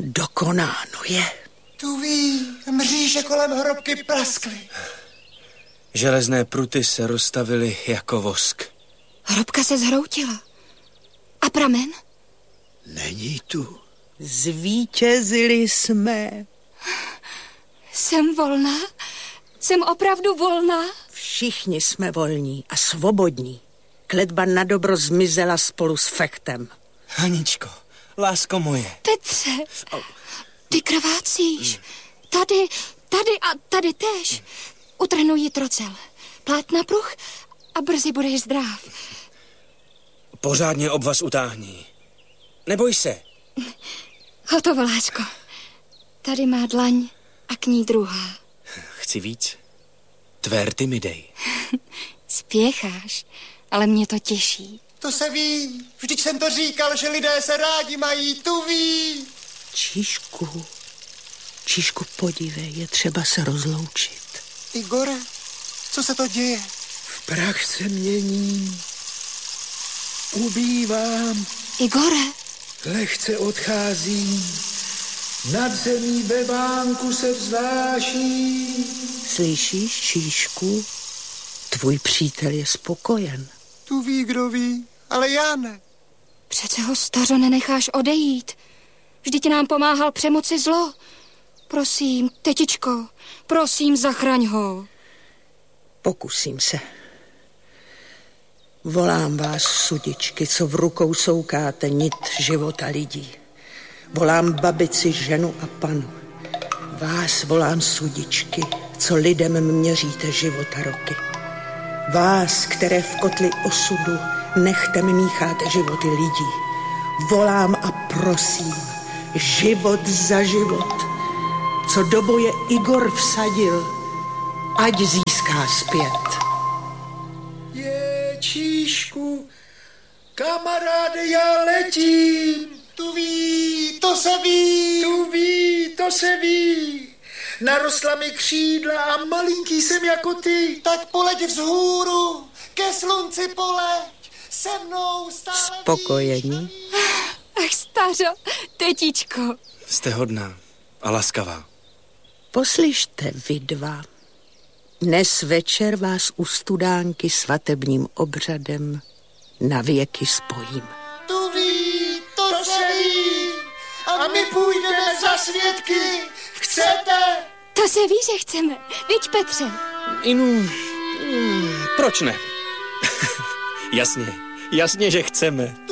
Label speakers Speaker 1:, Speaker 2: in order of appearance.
Speaker 1: Dokonáno je.
Speaker 2: Tu ví, mříže kolem hrobky praskly.
Speaker 3: Železné pruty se roztavily jako vosk.
Speaker 4: Hrobka se zhroutila. A pramen?
Speaker 1: Není tu. Zvítězili jsme.
Speaker 4: Jsem volná? Jsem opravdu volná?
Speaker 1: Všichni jsme volní a svobodní. Kletba na dobro zmizela spolu s Fechtem.
Speaker 3: Haničko, lásko moje.
Speaker 4: Petře, ty krvácíš. Tady a tady též. Utrhnu jitrocel. Plát na pruh a brzy budeš zdrav.
Speaker 3: Pořádně obvaz utáhni. Neboj se.
Speaker 4: Hotovo, lásko. Tady má dlaň a k ní druhá.
Speaker 3: Chci víc? Tvé rty mi dej.
Speaker 4: Spěcháš, ale mě to těší.
Speaker 2: To se ví. Vždyť jsem to říkal, že lidé se rádi mají. Tu ví.
Speaker 1: Číšku, podívej, je třeba se rozloučit.
Speaker 2: Igore, co se to děje?
Speaker 1: V prach se mění. Ubývám.
Speaker 4: Igore.
Speaker 5: Lehce odcházím. Nad zemí ve vánku se vznáší.
Speaker 1: Slyšíš, Číšku? Tvůj přítel je spokojen.
Speaker 2: Tu ví, kdo ví, ale já ne.
Speaker 4: Přece ho, stařo, nenecháš odejít. Vždyť nám pomáhal přemoci zlo. Prosím, tetičko, prosím, zachraň ho.
Speaker 1: Pokusím se. Volám vás, sudičky, co v rukou soukáte nit života lidí. Volám babici, ženu a panu. Vás volám, sudičky, co lidem měříte života roky. Vás, které v kotli osudu nechtem mícháte životy lidí. Volám a prosím, život za život, co do boje Igor vsadil, ať získá zpět.
Speaker 5: Číšku, kamaráde, já letím.
Speaker 2: Tu ví, to se ví.
Speaker 5: Tu ví, to se ví. Narostla mi křídla a malinký jsem jako ty.
Speaker 2: Tak poleď vzhůru, ke slunci poleď. Se mnou stále
Speaker 1: Spokojení?
Speaker 4: Ach, stařo, tetičko.
Speaker 3: Jste hodná a laskavá.
Speaker 1: Poslyšte vy dva. Dnes večer vás u studánky svatebním obřadem na věky spojím.
Speaker 2: Tu ví, to se ví. A my půjdeme za svědky. Chcete?
Speaker 4: To se ví, že chceme. Viď, Petře?
Speaker 3: Proč ne? Jasně, že chceme.